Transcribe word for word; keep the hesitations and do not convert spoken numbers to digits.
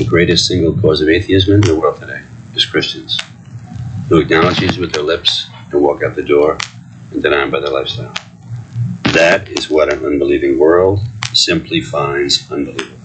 The greatest single cause of atheism in the world today is Christians who acknowledge Jesus with their lips and walk out the door and deny him by their lifestyle. That is what an unbelieving world simply finds unbelievable.